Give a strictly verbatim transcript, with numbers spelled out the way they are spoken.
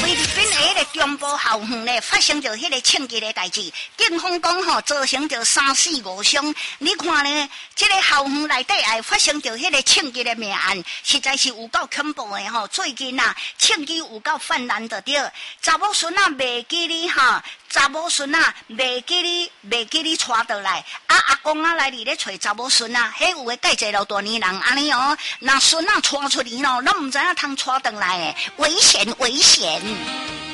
菲律宾的迄个中部校园咧发生着迄个枪击的代志，警方讲吼造成着三死五伤。你看呢，这个校园内底还发生着迄个枪击的命案，实在是有够恐怖的吼。最近啊，枪击有够泛滥着着，查某孙啊袂记你哈。查某孙啊，袂记你，袂记你带倒来，啊阿公啊来里咧找查某孙啊，迄有诶介济老大年人安尼哦，那孙啊带出去咯，拢毋知影通带倒来诶，危险危险。